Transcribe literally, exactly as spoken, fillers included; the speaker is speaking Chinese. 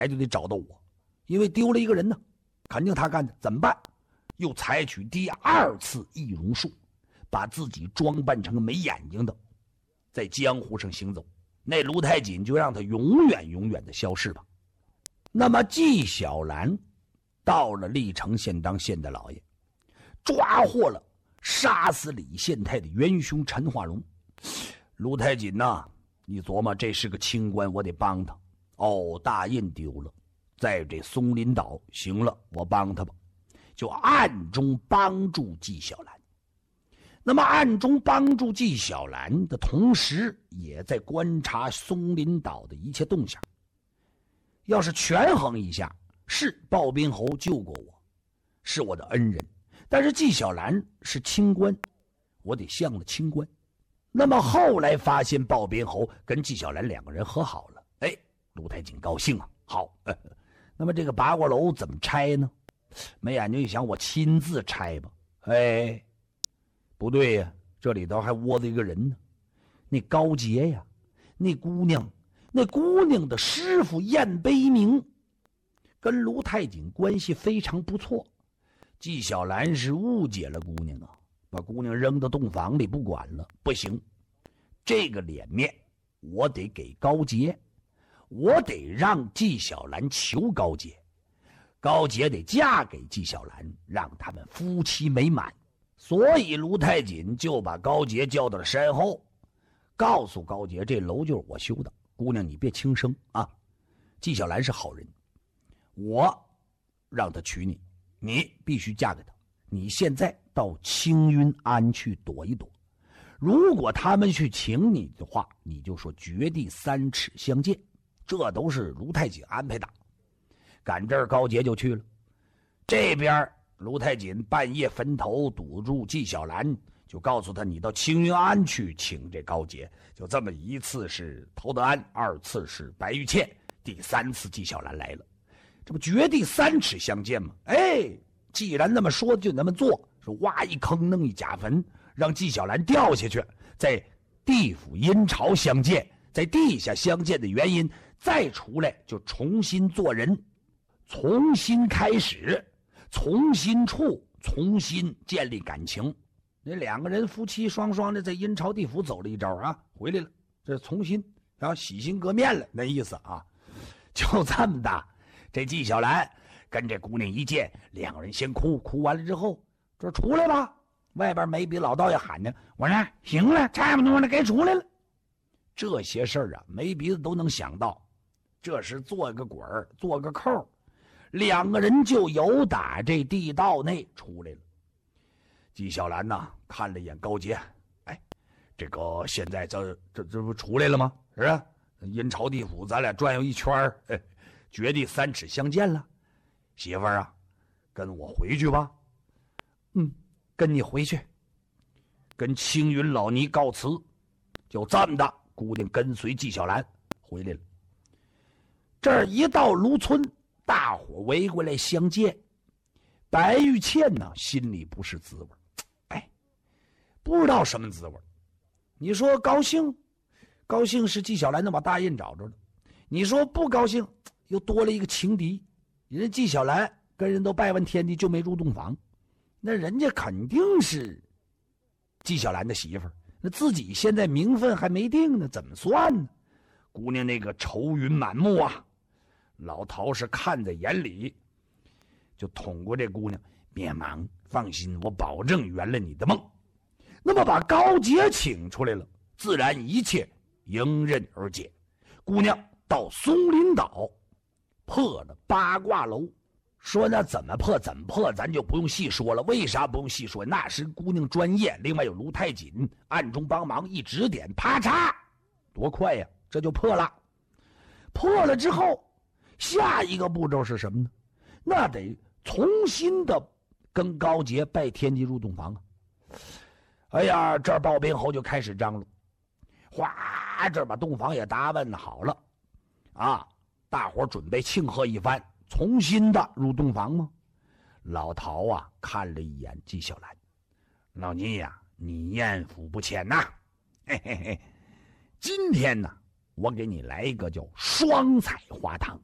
就得找到我，因为丢了一个人呢，肯定他干的。怎么办？又采取第二次易容术，把自己装扮成没眼睛的，在江湖上行走。那卢太锦就让他永远永远的消失吧。那么纪晓岚到了历城县当县的老爷，抓获了杀死李县太的元凶陈化龙。卢太锦呐，你琢磨这是个清官，我得帮他。哦，大印丢了，在这松林岛，行了，我帮他吧，就暗中帮助纪晓岚。那么暗中帮助纪晓岚的同时，也在观察松林岛的一切动向。要是权衡一下，是鲍宾侯救过我，是我的恩人，但是纪晓岚是清官，我得向着清官。那么后来发现鲍宾侯跟纪晓岚两个人和好了，哎，卢太锦高兴啊。好，呵呵，那么这个八卦楼怎么拆呢？没眼睛一想，我亲自拆吧。哎，不对呀，这里头还窝着一个人呢，那高洁呀，那姑娘，那姑娘的师傅晏悲鸣，跟卢太锦关系非常不错。纪晓岚是误解了姑娘啊，把姑娘扔到洞房里不管了。不行，这个脸面我得给高洁，我得让纪晓岚求高洁，高洁得嫁给纪晓岚，让他们夫妻美满。所以卢太锦就把高洁叫到了山后，告诉高洁，这楼就是我修的，姑娘你别轻生啊。纪晓岚是好人，我让他娶你，你必须嫁给他。你现在到青云庵去躲一躲，如果他们去请你的话，你就说绝地三尺相见。这都是卢太锦安排的。赶这儿高洁就去了，这边卢太锦半夜坟头堵住纪晓岚，就告诉他你到青云庵去请这高洁。就这么一次是陶德安，二次是白玉倩，第三次纪晓岚来了，这不绝地三尺相见吗？哎，既然那么说就那么做，说挖一坑弄一假坟，让纪晓岚掉下去，在地府阴曹相见，在地下相见的原因，再出来就重新做人，重新开始，重新处，重新建立感情。那两个人夫妻双双的在阴曹地府走了一招啊，回来了，这重新啊洗心革面了，那意思啊。就这么的，这纪晓岚跟这姑娘一见，两个人先哭，哭完了之后，这出来吧。外边梅比老道也喊着，我说行了，差不多了，该出来了。这些事儿啊，梅鼻子都能想到，这时做个滚儿，做个扣，两个人就由打这地道内出来了。纪晓岚呐，看了一眼高洁，哎，这个现在这这这不出来了吗？是啊，阴曹地府咱俩转悠一圈儿，哎，绝地三尺相见了。媳妇儿啊，跟我回去吧。嗯，跟你回去，跟青云老尼告辞。就这么的，姑娘跟随纪晓岚回来了。这儿一到卢村，大伙围过来相见。白玉倩呢，心里不是滋味，哎，不知道什么滋味。你说高兴，高兴是纪晓岚能把大印找着了；你说不高兴，又多了一个情敌。人家纪晓岚跟人都拜完天地，就没入洞房，那人家肯定是纪晓岚的媳妇儿，那自己现在名分还没定呢，怎么算呢？姑娘那个愁云满目啊，老陶是看在眼里，就捅过这姑娘，别忙，放心，我保证圆了你的梦。那么把高洁请出来了，自然一切迎刃而解。姑娘到松林岛破了八卦楼，说那怎么破怎么破，咱就不用细说了。为啥不用细说？那是姑娘专业，另外有卢太锦暗中帮忙一指点，啪嚓，多快呀，这就破了。破了之后，下一个步骤是什么呢？那得重新的跟高洁拜天地入洞房啊！哎呀，这儿鲍宾侯就开始张罗，哗，这儿把洞房也打扮好了啊！大伙准备庆贺一番，重新的入洞房吗？老陶啊，看了一眼纪晓岚，老尼呀、啊，你艳福不浅呐、啊！嘿嘿嘿，今天呢，我给你来一个叫双彩花汤。